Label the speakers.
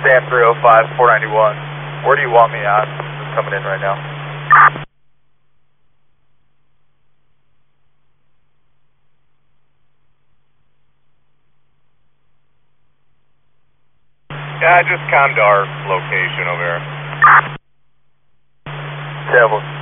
Speaker 1: Sam 305, 491. Where do you want me at? I'm coming in right now.
Speaker 2: Yeah, just Condor location over here.
Speaker 1: Terrible.